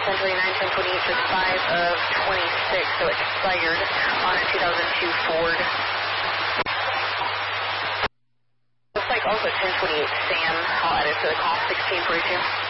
1029, 1028 for 5 of 26, so expired on a 2002 Ford. Looks like also 1028 Sam, I'll add it to the call, 1642.